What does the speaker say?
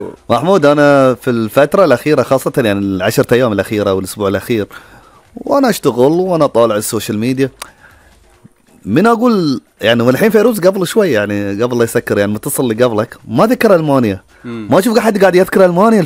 محمود، أنا في الفترة الأخيرة خاصة يعني 10 أيام الأخيرة والأسبوع الأخير، وأنا أشتغل وأنا طالع السوشيال ميديا، من أقول يعني. والحين فيروز قبل شوي يعني قبل لا يسكر يعني متصل لي قبلك ما ذكر ألمانيا. ما أشوف أحد قاعد يذكر ألمانيا